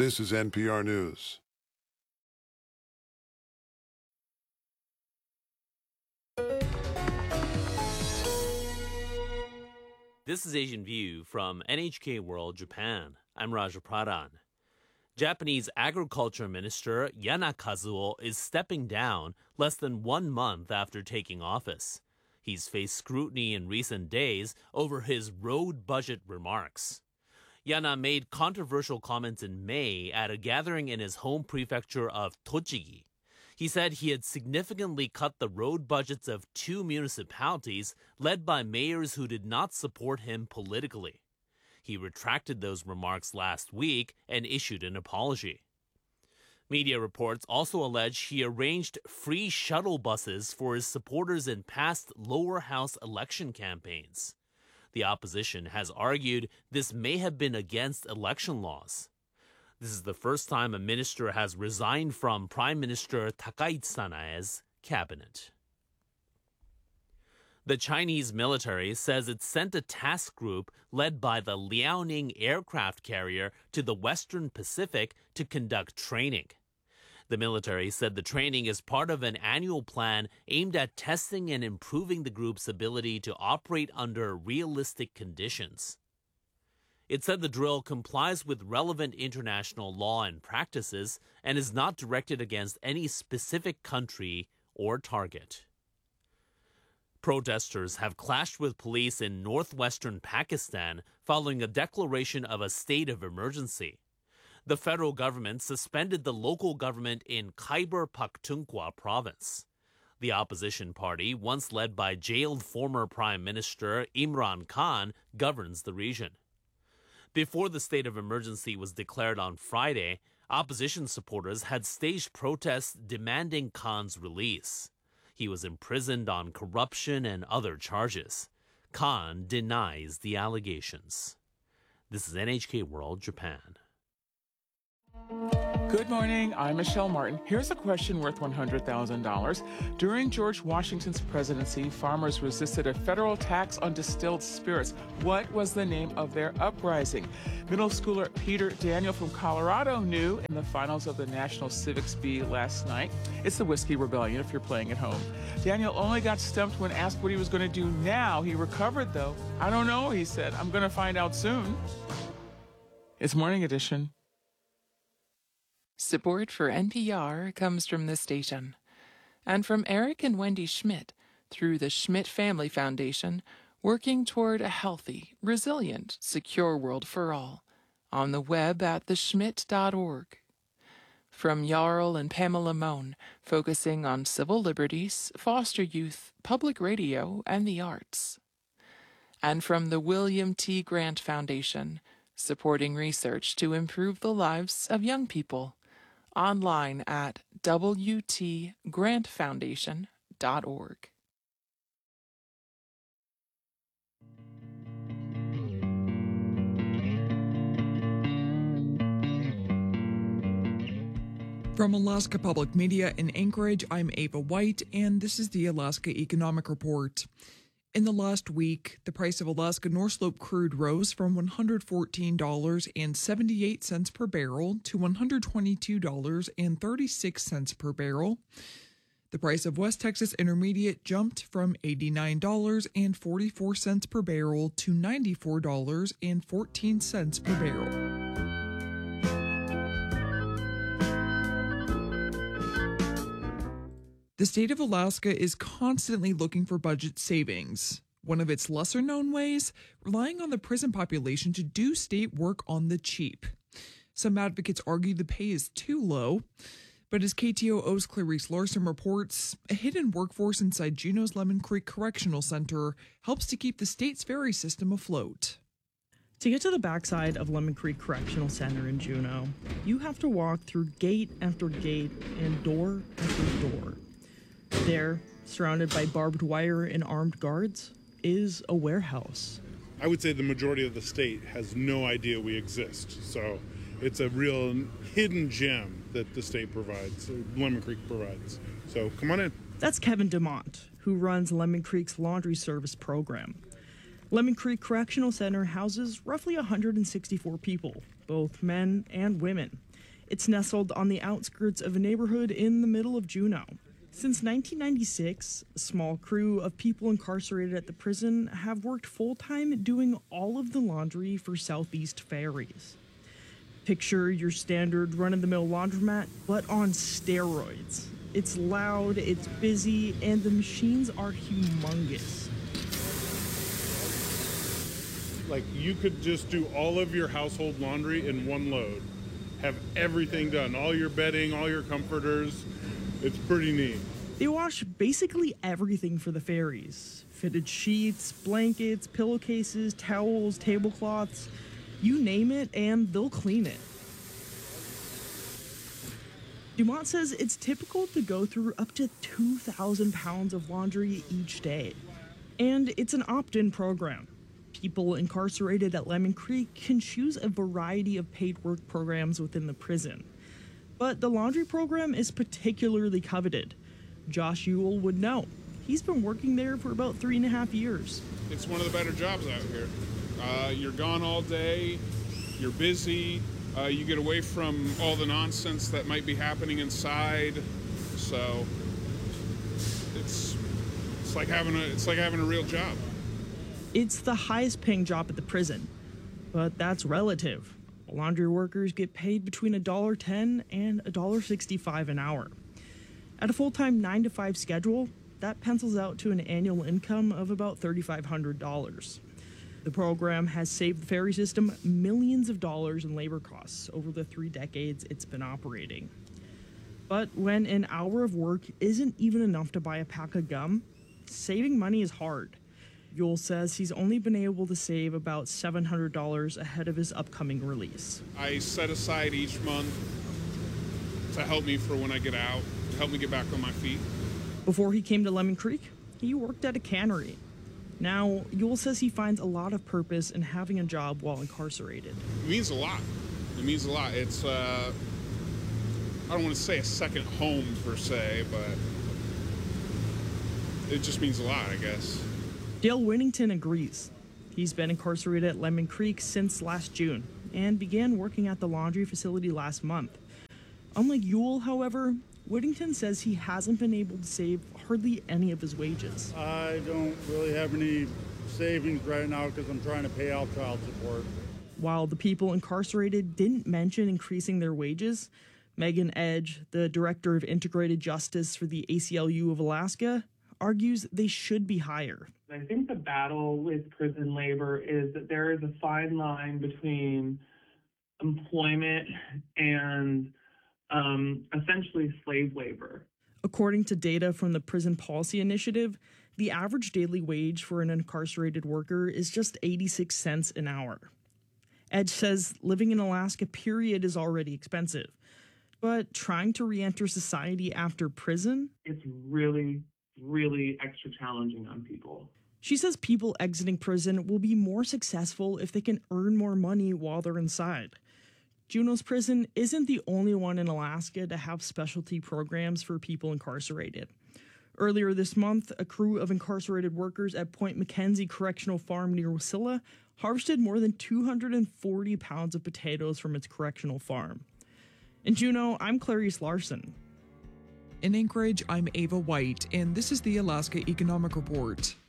This is NPR News. This is Asian View from NHK World Japan. I'm Raja Pradhan. Japanese Agriculture Minister Yana Kazuo is stepping down less than 1 month after taking office. He's faced scrutiny in recent days over his road budget remarks. Yana made controversial comments in May at a gathering in his home prefecture of Tochigi. He said he had significantly cut the road budgets of 2 municipalities led by mayors who did not support him politically. He retracted those remarks last week and issued an apology. Media reports also allege he arranged free shuttle buses for his supporters in past lower house election campaigns. The opposition has argued this may have been against election laws. This is the first time a minister has resigned from Prime Minister Takaichi Sanae's cabinet. The Chinese military says it sent a task group led by the Liaoning aircraft carrier to the Western Pacific to conduct training. The military said the training is part of an annual plan aimed at testing and improving the group's ability to operate under realistic conditions. It said the drill complies with relevant international law and practices and is not directed against any specific country or target. Protesters have clashed with police in northwestern Pakistan following a declaration of a state of emergency. The federal government suspended the local government in Khyber Pakhtunkhwa province. The opposition party, once led by jailed former Prime Minister Imran Khan, governs the region. Before the state of emergency was declared on Friday, opposition supporters had staged protests demanding Khan's release. He was imprisoned on corruption and other charges. Khan denies the allegations. This is NHK World Japan. Good morning, I'm Michelle Martin. Here's a question worth $100,000. During George Washington's presidency, farmers resisted a federal tax on distilled spirits. What was the name of their uprising? Middle schooler Peter Daniel from Colorado knew in the finals of the National Civics Bee last night. It's the Whiskey Rebellion if you're playing at home. Daniel only got stumped when asked what he was going to do now. He recovered, though. I don't know, he said. I'm going to find out soon. It's Morning Edition. Support for NPR comes from this station and from Eric and Wendy Schmidt through the Schmidt Family Foundation, working toward a healthy, resilient, secure world for all, on the web at theschmidt.org. From Jarl and Pamela Mohn, focusing on civil liberties, foster youth, public radio, and the arts. And from the William T. Grant Foundation, supporting research to improve the lives of young people. Online at wtgrantfoundation.org. From Alaska Public Media in Anchorage, I'm Ava White, and this is the Alaska Economic Report. In the last week, the price of Alaska North Slope crude rose from $114.78 per barrel to $122.36 per barrel. The price of West Texas Intermediate jumped from $89.44 per barrel to $94.14 per barrel. The state of Alaska is constantly looking for budget savings. One of its lesser-known ways, relying on the prison population to do state work on the cheap. Some advocates argue the pay is too low, but as KTOO's Clarice Larson reports, a hidden workforce inside Juneau's Lemon Creek Correctional Center helps to keep the state's ferry system afloat. To get to the backside of Lemon Creek Correctional Center in Juneau, you have to walk through gate after gate and door after door. There, surrounded by barbed wire and armed guards, is a warehouse. I would say the majority of the state has no idea we exist, so it's a real hidden gem that the state provides, Lemon Creek provides. So come on in. That's Kevin DeMont, who runs Lemon Creek's laundry service program. Lemon Creek Correctional Center houses roughly 164 people, both men and women. It's nestled on the outskirts of a neighborhood in the middle of Juneau. Since 1996, a small crew of people incarcerated at the prison have worked full-time doing all of the laundry for Southeast Ferries. Picture your standard run-of-the-mill laundromat, but on steroids. It's loud, it's busy, and the machines are humongous. Like, you could just do all of your household laundry in one load. Have everything done, all your bedding, all your comforters. It's pretty neat. They wash basically everything for the ferries. Fitted sheets, blankets, pillowcases, towels, tablecloths. You name it, and they'll clean it. Dumont says it's typical to go through up to 2,000 pounds of laundry each day. And it's an opt-in program. People incarcerated at Lemon Creek can choose a variety of paid work programs within the prison. But the laundry program is particularly coveted. Josh Ewell would know. He's been working there for about 3.5 years. It's one of the better jobs out here. You're gone all day, you're busy, you get away from all the nonsense that might be happening inside. So it's like having a real job. It's the highest paying job at the prison, but that's relative. Laundry workers get paid between $1.10 and $1.65 an hour. At a full-time 9-to-5 schedule, that pencils out to an annual income of about $3,500. The program has saved the ferry system millions of dollars in labor costs over the 3 decades it's been operating. But when an hour of work isn't even enough to buy a pack of gum, saving money is hard. Ewell says he's only been able to save about $700 ahead of his upcoming release. I set aside each month to help me for when I get out, to help me get back on my feet. Before he came to Lemon Creek, he worked at a cannery. Now, Ewell says he finds a lot of purpose in having a job while incarcerated. It means a lot. It means a lot. It's, I don't want to say a second home per se, but it just means a lot, I guess. Dale Winnington agrees. He's been incarcerated at Lemon Creek since last June and began working at the laundry facility last month. Unlike Ewell, however, Whittington says he hasn't been able to save hardly any of his wages. I don't really have any savings right now because I'm trying to pay out child support. While the people incarcerated didn't mention increasing their wages, Megan Edge, the director of integrated justice for the ACLU of Alaska, argues they should be higher. I think the battle with prison labor is that there is a fine line between employment and essentially slave labor. According to data from the Prison Policy Initiative, the average daily wage for an incarcerated worker is just 86 cents an hour. Edge says living in Alaska, period, is already expensive. But trying to re-enter society after prison? It's really, really extra challenging on people. She says people exiting prison will be more successful if they can earn more money while they're inside. Juneau's prison isn't the only one in Alaska to have specialty programs for people incarcerated. Earlier this month, a crew of incarcerated workers at Point McKenzie Correctional Farm near Wasilla harvested more than 240 pounds of potatoes from its correctional farm. In Juneau, I'm Clarice Larson. In Anchorage, I'm Ava White, and this is the Alaska Economic Report.